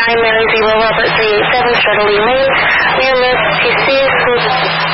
9 Mary 0 Robert 387 Shuttley Lane, near Miss PC.